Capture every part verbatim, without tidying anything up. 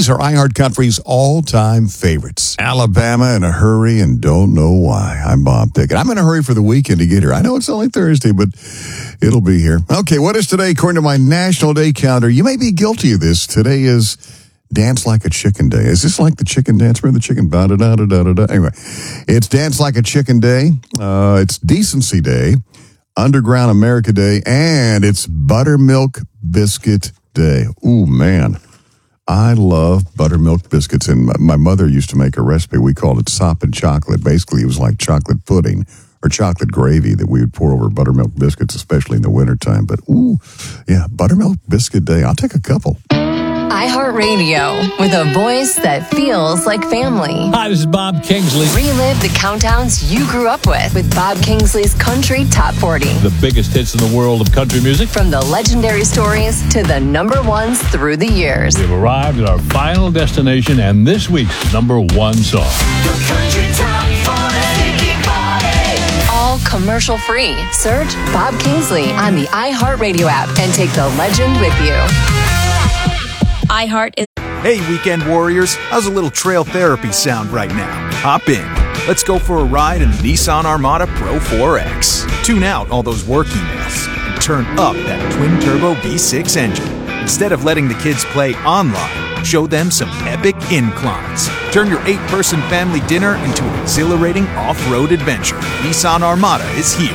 These are iHeart Country's all-time favorites. Alabama in a hurry and don't know why. I'm Bob Pickett. I'm in a hurry for the weekend to get here. I know it's only Thursday, but it'll be here. Okay, what is today according to my National Day calendar? You may be guilty of this. Today is Dance Like a Chicken Day. Is this like the chicken dance? Remember the chicken? Da-da-da-da-da-da. Anyway, it's Dance Like a Chicken Day. Uh, it's Decency Day, Underground America Day, and it's Buttermilk Biscuit Day. Ooh, man. I love buttermilk biscuits, and my, my mother used to make a recipe. We called it sop and chocolate. Basically, it was like chocolate pudding or chocolate gravy that we would pour over buttermilk biscuits, especially in the wintertime. But, ooh, yeah, Buttermilk Biscuit Day. I'll take a couple. iHeartRadio, with a voice that feels like family. Hi, this is Bob Kingsley. Relive the countdowns you grew up with with Bob Kingsley's Country Top forty. The biggest hits in the world of country music. From the legendary stories to the number ones through the years. We've arrived at our final destination and this week's number one song. The Country Top forty. All commercial free. Search Bob Kingsley on the iHeartRadio app and take the legend with you. iHeart is... Hey, weekend warriors. How's a little trail therapy sound right now? Hop in. Let's go for a ride in the Nissan Armada Pro four X. Tune out all those work emails and turn up that twin-turbo V six engine. Instead of letting the kids play online, show them some epic inclines. Turn your eight-person family dinner into an exhilarating off-road adventure. Nissan Armada is here.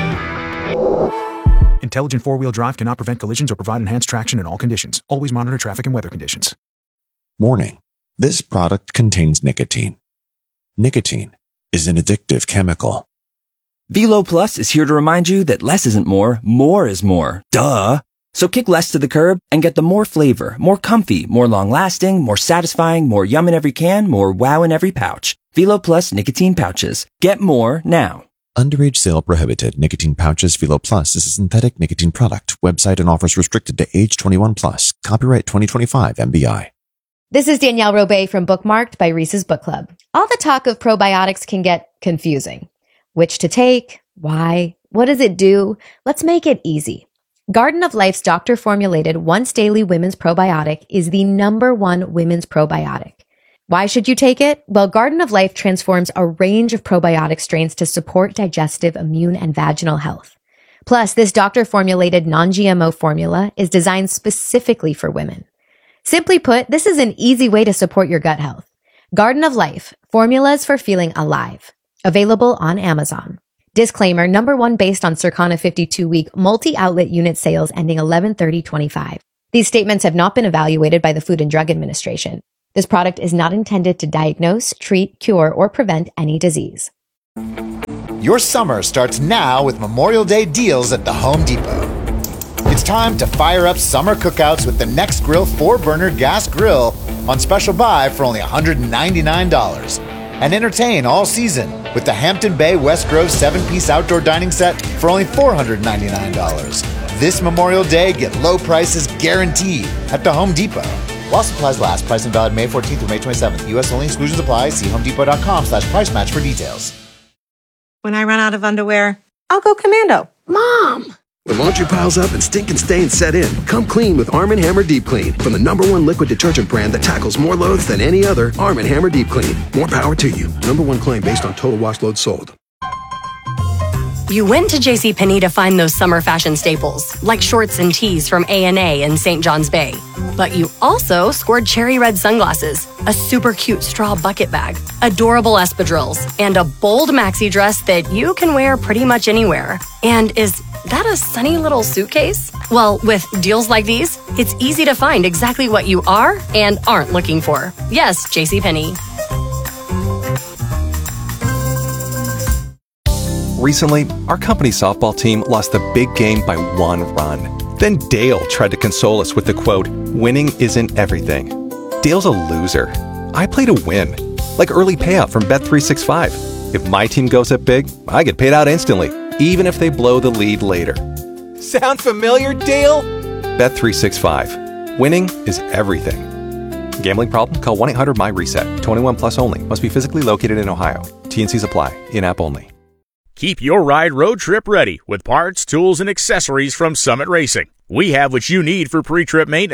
Intelligent four-wheel drive cannot prevent collisions or provide enhanced traction in all conditions. Always monitor traffic and weather conditions. Warning. This product contains nicotine. Nicotine is an addictive chemical. Velo Plus is here to remind you that less isn't more, more is more. Duh! So kick less to the curb and get the more flavor, more comfy, more long-lasting, more satisfying, more yum in every can, more wow in every pouch. Velo Plus nicotine pouches. Get more now. Underage sale prohibited. Nicotine pouches. Velo Plus is a synthetic nicotine product. Website and offers restricted to age twenty-one plus. Copyright twenty twenty-five M B I. This is Danielle Robay from Bookmarked by Reese's Book Club. All the talk of probiotics can get confusing. Which to take? Why? What does it do? Let's make it easy. Garden of Life's doctor-formulated once-daily women's probiotic is the number one women's probiotic. Why should you take it? Well, Garden of Life transforms a range of probiotic strains to support digestive, immune, and vaginal health. Plus, this doctor-formulated non-G M O formula is designed specifically for women. Simply put, this is an easy way to support your gut health. Garden of Life, formulas for feeling alive. Available on Amazon. Disclaimer, number one based on Circana fifty-two week multi-outlet unit sales ending eleven thirty twenty-five. These statements have not been evaluated by the Food and Drug Administration. This product is not intended to diagnose, treat, cure, or prevent any disease. Your summer starts now with Memorial Day deals at the Home Depot. It's time to fire up summer cookouts with the Nextgrill four burner gas grill on special buy for only one hundred ninety-nine dollars. And entertain all season with the Hampton Bay West Grove seven piece outdoor dining set for only four hundred ninety-nine dollars. This Memorial Day, get low prices guaranteed at the Home Depot. While supplies last, price and valid May fourteenth through May twenty-seventh. U S only, exclusions apply. See homedepot.com slash price match for details. When I run out of underwear, I'll go commando. Mom! When laundry piles up and stink and stains set in, come clean with Arm and Hammer Deep Clean. From the number one liquid detergent brand that tackles more loads than any other, Arm and Hammer Deep Clean. More power to you. Number one claim based on total wash load sold. You went to JCPenney to find those summer fashion staples, like shorts and tees from A and A in Saint John's Bay. But you also scored cherry red sunglasses, a super cute straw bucket bag, adorable espadrilles, and a bold maxi dress that you can wear pretty much anywhere. And is that a sunny little suitcase? Well, with deals like these, it's easy to find exactly what you are and aren't looking for. Yes, JCPenney. Recently, our company softball team lost the big game by one run. Then Dale tried to console us with the quote, "Winning isn't everything." Dale's a loser. I play to win, like early payout from Bet three sixty-five. If my team goes up big, I get paid out instantly, even if they blow the lead later. Sound familiar, Dale? Bet three sixty-five. Winning is everything. Gambling problem? Call one eight hundred M Y reset. twenty-one plus only. Must be physically located in Ohio. T and Cs apply. In-app only. Keep your ride road trip ready with parts, tools, and accessories from Summit Racing. We have what you need for pre-trip maintenance.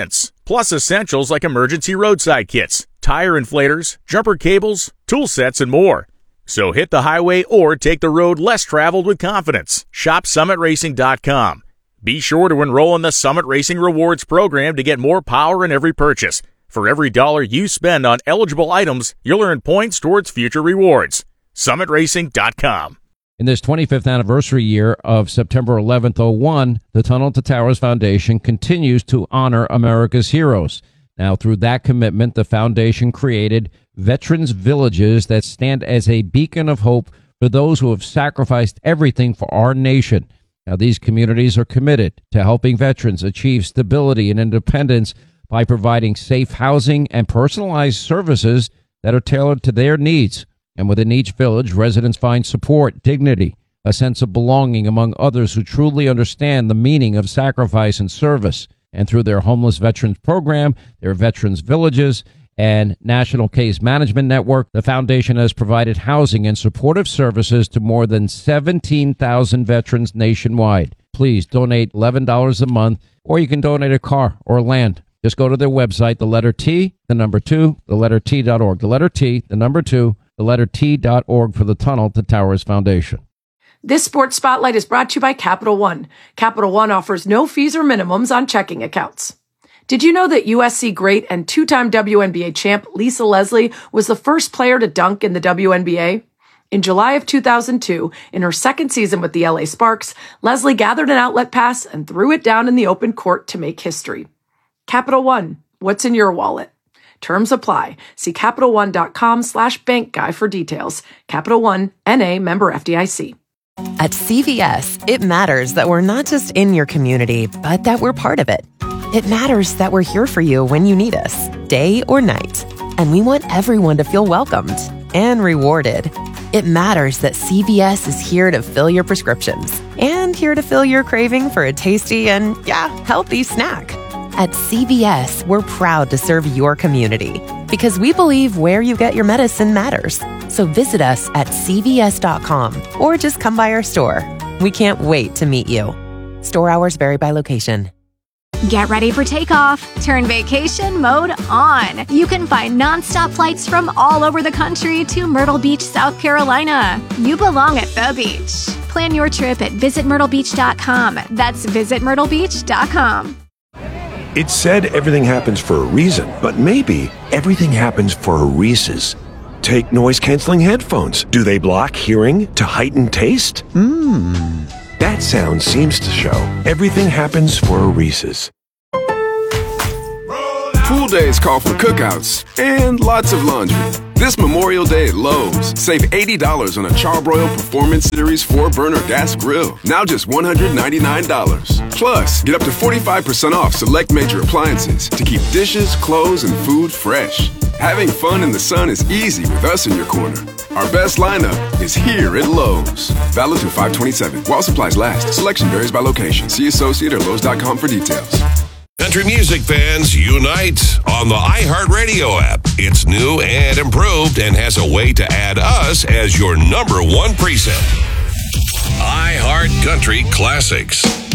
plus essentials like emergency roadside kits, tire inflators, jumper cables, tool sets, and more. So hit the highway or take the road less traveled with confidence. Shop summit racing dot com. Be sure to enroll in the Summit Racing Rewards program to get more power in every purchase. For every dollar you spend on eligible items, you'll earn points towards future rewards. summit racing dot com. In this twenty-fifth anniversary year of September eleventh, oh one, the Tunnel to Towers Foundation continues to honor America's heroes. Now, through that commitment, the foundation created Veterans Villages that stand as a beacon of hope for those who have sacrificed everything for our nation. Now, these communities are committed to helping veterans achieve stability and independence by providing safe housing and personalized services that are tailored to their needs. And within each village, residents find support, dignity, a sense of belonging among others who truly understand the meaning of sacrifice and service. And through their Homeless Veterans Program, their Veterans Villages, and National Case Management Network, the foundation has provided housing and supportive services to more than seventeen thousand veterans nationwide. Please donate eleven dollars a month, or you can donate a car or land. Just go to their website, the letter T, the number two, the letter T dot org. The letter T, the number two, the letter T dot org for the Tunnel to Towers Foundation. This Sports Spotlight is brought to you by Capital One. Capital One offers no fees or minimums on checking accounts. Did you know that U S C great and two-time W N B A champ Lisa Leslie was the first player to dunk in the W N B A? In July of two thousand two, in her second season with the L A Sparks, Leslie gathered an outlet pass and threw it down in the open court to make history. Capital One, what's in your wallet? Terms apply. See CapitalOne.com slash bank guy for details. Capital One, N A, member F D I C. At C V S, it matters that we're not just in your community, but that we're part of it. It matters that we're here for you when you need us, day or night. And we want everyone to feel welcomed and rewarded. It matters that C V S is here to fill your prescriptions and here to fill your craving for a tasty and, yeah, healthy snack. At C V S, we're proud to serve your community because we believe where you get your medicine matters. So visit us at C V S dot com or just come by our store. We can't wait to meet you. Store hours vary by location. Get ready for takeoff. Turn vacation mode on. You can find nonstop flights from all over the country to Myrtle Beach, South Carolina. You belong at the beach. Plan your trip at visit myrtle beach dot com. That's visit myrtle beach dot com. It's said everything happens for a reason, but maybe everything happens for a Reese's. Take noise-canceling headphones. Do they block hearing to heighten taste? Mmm. That sound seems to show everything happens for a Reese's. Pool days call for cookouts and lots of laundry. This Memorial Day at Lowe's, save eighty dollars on a Charbroil Performance Series four burner gas grill, now just one hundred ninety-nine dollars. Plus, get up to forty-five percent off select major appliances to keep dishes, clothes, and food fresh. Having fun in the sun is easy with us in your corner. Our best lineup is here at Lowe's. Valid through five twenty-seven. While supplies last. Selection varies by location. See associate or lowes dot com for details. Country music fans, unite on the iHeartRadio app. It's new and improved and has a way to add us as your number one preset. iHeart Country Classics.